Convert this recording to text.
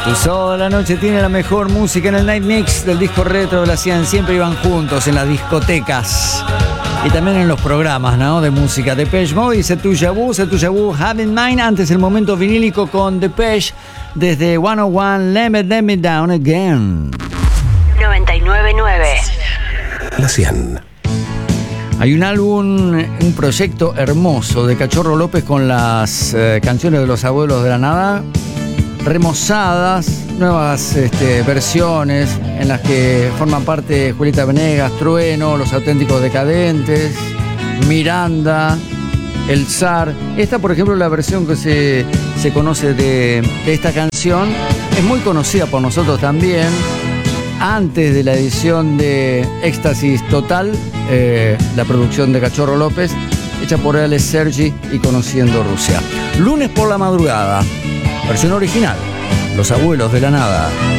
Toda la noche tiene la mejor música en el Night Mix del disco retro. Lo hacían, siempre iban juntos en las discotecas y también en los programas, ¿no?, de música. Depeche Mode y C'est Déjà Vu, Have in Mind. Antes el momento vinílico con Depeche desde 101, Let Me Down Again. 99.9 La 100. Hay un álbum, un proyecto hermoso de Cachorro López con las canciones de los Abuelos de la Nada, remozadas, nuevas versiones en las que forman parte Julieta Venegas, Trueno, Los Auténticos Decadentes, Miranda, El Zar. Esta, por ejemplo, la versión que se conoce de esta canción, es muy conocida por nosotros también, antes de la edición de Éxtasis Total, la producción de Cachorro López, hecha por Alex Sergi y Conociendo Rusia. Lunes por la madrugada, versión original, Los Abuelos de la Nada.